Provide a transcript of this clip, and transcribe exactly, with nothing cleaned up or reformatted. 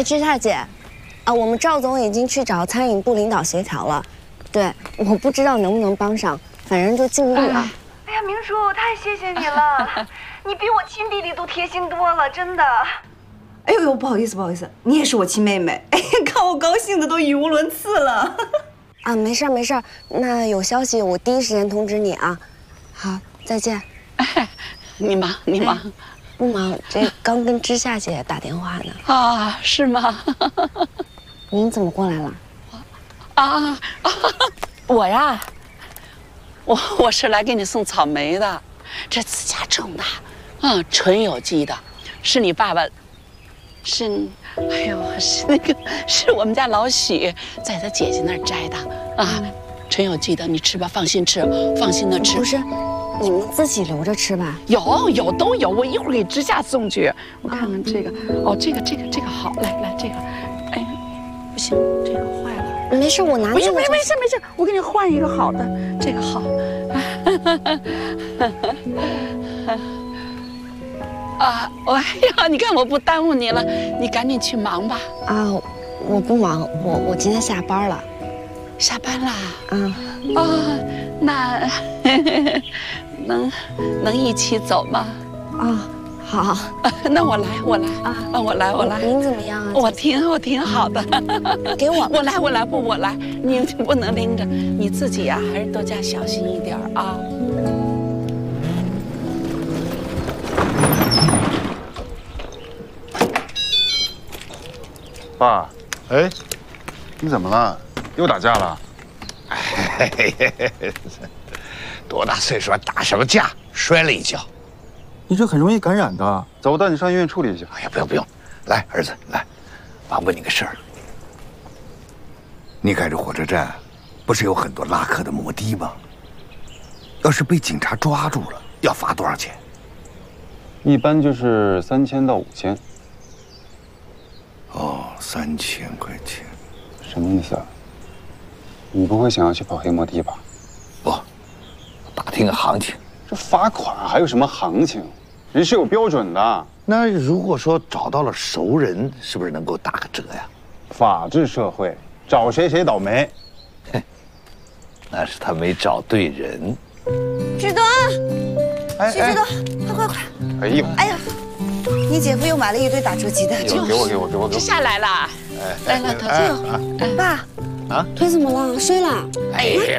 哎，芝夏姐，啊，我们赵总已经去找餐饮部领导协调了，对，我不知道能不能帮上，反正就尽力啊。 哎呀，明叔，太谢谢你了，你比我亲弟弟都贴心多了，真的。哎呦呦，不好意思，不好意思，你也是我亲妹妹，哎，看我高兴的都语无伦次了。 啊，没事没事，那有消息我第一时间通知你啊。好，再见。 哎，你忙你忙。哎不忙，这刚跟芝夏姐打电话呢。 啊，是吗？ 您怎么过来了？ 啊啊！我呀，我我是来给你送草莓的，这自家种的，嗯，纯有机的，是你爸爸，是，哎呦，是那个是我们家老许在他姐姐那儿摘的啊，纯有机的，你吃吧，放心吃，放心的吃。 不是。你们自己留着吃吧。 有有都有，我一会儿给支架送去。我看看这个，哦，这个这个这个好，来来这个，哎，不行，这个坏了。 没事，我拿。 不行，没没事没事，我给你换一个好的，这个好。啊，我哎呀，你看我不耽误你了，你赶紧去忙吧。 啊，我不忙，我我今天下班了。 下班啦？ 啊。 哦，那能能一起走吗？ 啊，好， 那我来，我来啊，我来，我来。 您怎么样啊？ 我挺我挺好的。 给我， 我来，我来，不，我来。你不能拎着，你自己呀，还是多加小心一点啊。 爸，哎，你怎么了？又打架了？ 哎，多大岁数了，打什么架？摔了一跤。 你这很容易感染的，走，我带你上医院处理一下。 哎呀，不用不用，来，儿子，来，爸问你个事儿。你看这火车站，不是有很多拉客的摩的吗？要是被警察抓住了，要罚多少钱？ 一般就是三千到五千。 哦，三千块钱， 什么意思啊？你不会想要去跑黑摩的吧？ 不，打听个行情。 这罚款还有什么行情？人是有标准的。 那如果说找到了熟人，是不是能够打个折呀？ 法治社会，找谁谁倒霉。 嘿，那是他没找对人。 志东，徐志东，快快快！ 哎呦， 哎呀，你姐夫又买了一堆打折鸡蛋， 给我给我给我给我给我。 下来了，来了，头子， 爸。 啊， 腿怎么了？摔了？ 哎呀，